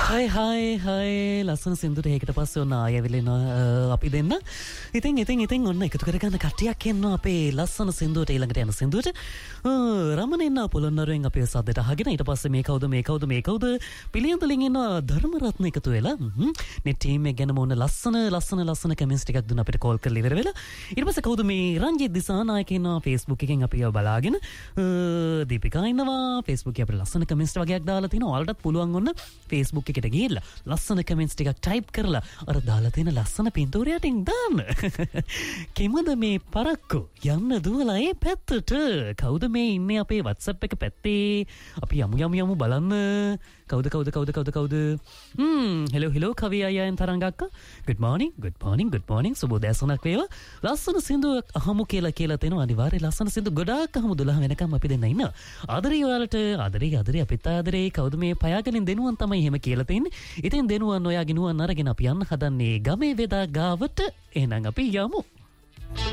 හයි ලස්සන සින්දුට ඒකට පස්සේ ඔන්න ආයෙවිලෙනවා අපි දෙන්න. ඉතින් ඔන්න එකතු කරගන්න කට්ටියක් එනවා අපේ ලස්සන සින්දුවට ඊළඟට යන සින්දුවට. රමණ එන්න පොළොන්නරුවෙන් අපේ සද්දට අහගෙන ඊට පස්සේ මේ කවුද පිළියන්තලින් එනවා ධර්මරත්න එකතු වෙලා. මේ ටීම් එක ගැනම ඔන්න ලස්සන කමෙන්ට්ස් ටිකක් දුන්න අපිට කෝල් කරලා ඉවර වෙලා. ඊට පස්සේ කවුද මේ රංජිත් දිසානායක ඉන්නවා Facebook එකෙන් අපිව බලාගෙන. දීපිකා ඉන්නවා Facebook එකේ අපිට ලස්සන කමෙන්ට්ස් වගේක් දාලා තිනවා. ඔයාලටත් පුළුවන් ඔන්න Facebook එකට ගිහිල්ලා ලස්සන කමෙන්ට්ස් ටිකක් ටයිප් කරලා අර දාලා තියෙන ලස්සන පින්තූරයටින් දාන්න. කිමද මේ පරක්කු යන්න දුවලා ඒ පැත්තට. කවුද මේ ඉන්නේ අපේ WhatsApp එක පැත්තේ? අපි යමු බලන්න. කවුද? හෙලෝ කවි අයියන් තරංගක්ක. good morning සුබෝදෑසනක් වේවා. ලස්සන සින්දුවක් අහමු කියලා තේනවා. අනිවාර්යයෙන් ලස්සන සින්දු ගොඩාක් අහමු 12 වෙනකම් අපි දෙන්න ඉන්නවා. ආදරේ ඔයාලට ආදරේ අපිට ආදරේ. කවුද මේ පයාගෙන දෙනුවන් තමයි එහෙම කියලා තියෙන්නේ. ඉතින් දෙනුවන් ඔයාගේ නුවන් අරගෙන අපි යන්න හදන්නේ ගමේ වෙදා ගාවට. එහෙනම් අපි යමු.